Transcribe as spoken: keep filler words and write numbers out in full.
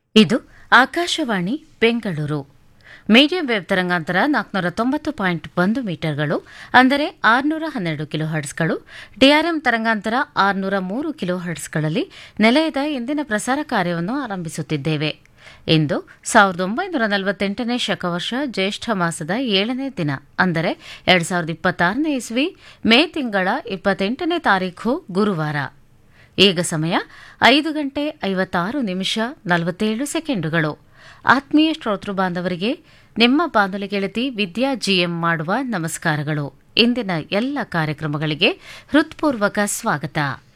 ಇದು Akashvani Bengaluru. Medium wave ತರಂಗಾಂತರ ನಾಲ್ಕುನೂರ ತೊಂಬತ್ತು ಪಾಯಿಂಟ್ ಒಂದು ಮೀಟರ್ಗಳು, ಅಂದರೆ ಆರುನೂರ ಹನ್ನೆರಡು ಕಿಲೋ ಹರ್ಟ್ಸ್ಗಳು. ಡಿಆರ್ಎಂ ತರಂಗಾಂತರ ಆರುನೂರ ಮೂರು ಕಿಲೋ ಹರ್ಟ್ಸ್ಗಳಲ್ಲಿ ನಿಲಯದ ಇಂದಿನ ಪ್ರಸಾರ ಕಾರ್ಯವನ್ನು ಆರಂಭಿಸುತ್ತಿದ್ದೇವೆ. ಇಂದು ಸಾವಿರದ ಒಂಬೈನೂರ ನಲವತ್ತೆಂಟನೇ ಶಕವರ್ಷ ಜ್ಯೇಷ್ಠ ಮಾಸದ ಏಳನೇ ದಿನ, ಅಂದರೆ ಎರಡು ಸಾವಿರದ ಇಪ್ಪತ್ತಾರನೇ ಇಸ್ವಿ ಮೇ ತಿಂಗಳ ಇಪ್ಪತ್ತೆಂಟನೇ ತಾರೀಖು ಗುರುವಾರ. ಈಗ ಸಮಯ ಐದು ಗಂಟೆ ಐವತ್ತಾರು ನಿಮಿಷ ನಲವತ್ತೇಳು ಸೆಕೆಂಡುಗಳು. ಆತ್ಮೀಯ ಶ್ರೋತೃ ಬಾಂಧವರಿಗೆ ನಿಮ್ಮ ಬಾನುಲಿ ಗೆಳತಿ ವಿದ್ಯಾ ಜಿಎಂ ಮಾಡುವ ನಮಸ್ಕಾರಗಳು. ಇಂದಿನ ಎಲ್ಲ ಕಾರ್ಯಕ್ರಮಗಳಿಗೆ ಹೃತ್ಪೂರ್ವಕ ಸ್ವಾಗತ.